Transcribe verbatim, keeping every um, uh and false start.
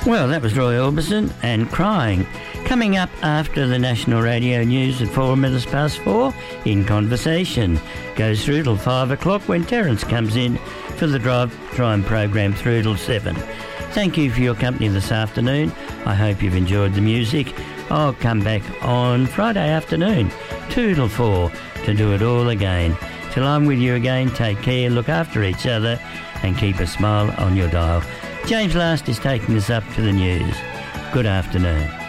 Well, that was Roy Orbison and Crying. Coming up after the National Radio News at four minutes past four, In Conversation. Goes through till five o'clock when Terence comes in for the Drive Time program through till seven. Thank you for your company this afternoon. I hope you've enjoyed the music. I'll come back on Friday afternoon, two till four, to do it all again. Till I'm with you again, take care, look after each other, and keep a smile on your dial. James Last is taking us up to the news. Good afternoon.